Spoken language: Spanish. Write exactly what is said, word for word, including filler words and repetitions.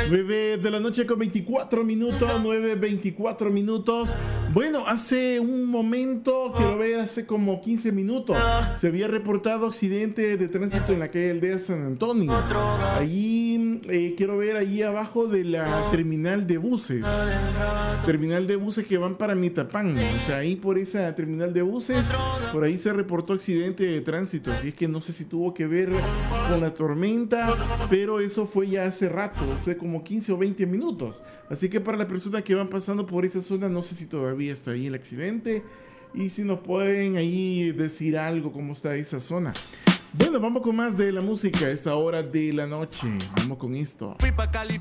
nueve de la noche con veinticuatro minutos, nueve veinticuatro minutos. Bueno, hace un momento, quiero ver, hace como quince minutos, se había reportado accidente de tránsito en la calle Aldea San Antonio. Ahí, eh, quiero ver, ahí abajo de la terminal de buses. Terminal de buses que van para Mitapán. O sea, ahí por esa terminal de buses, por ahí se reportó accidente de tránsito. Así es que no sé si tuvo que ver con la tormenta, pero eso fue ya hace rato, hace como quince o veinte minutos. Así que para las personas que van pasando por esa zona, no sé si todavía está ahí el accidente y si nos pueden ahí decir algo, cómo está esa zona. Bueno, vamos con más de la música a esta hora de la noche. Vamos con esto. Fui pa' Cali